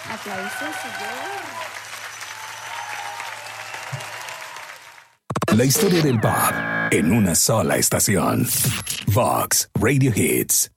Aplausos, señor. La historia del pop en una sola estación. Vox Radio Hits.